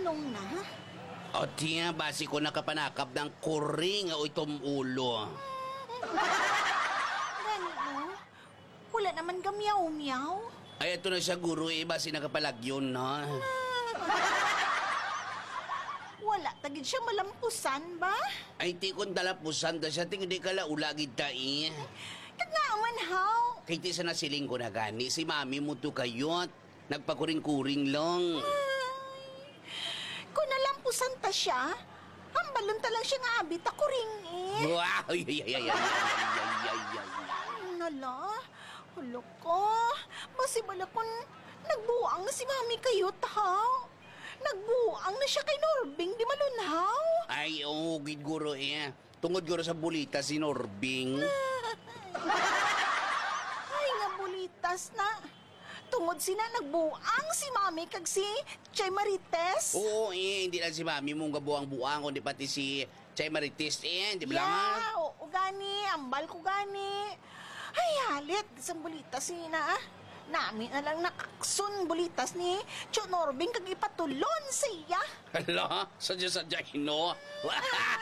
Nung na? O tiya, basi ko nakapanakap ng kuring o itom ulo. Gani mo? Wala naman gamyaw-myaw. Ay, ito na siya, guro, basi nakapalagyon, no? Wala tagid siya malampusan ba? Ay, ti kong dalapusan da siya, ting hindi ka laula kita, Kagaaman haw. Kay ti sa nasiling ko na gani, si mami mo to kayot. Nagpakuring-kuring lang. Kung nalampusan ta siya, hambalon ta lang siya nga abit ako ring eh. Wow! Ay. Nala, hulo ko. Basi bala kung nagbuang na si mami kayo tahaw. Nagbuang na siya kay Norbing di malunhaw. Ay, gid guro Tungod guro sa bulita si Norbing. Ay nga bulitas na. Tungod sina nagbuang si mami kag si Chay Marites. Oo, hindi lang si mami mong gabuang-buang, kundi pati si Chay Marites, di ba lang? Yeah, oo gani, ambal ko gani. Ay, halit, isang bulitas na Nami na lang nakaksun bulitas ni Cho Norbing kag ipatulon siya. Hala, sadya-sadya, no?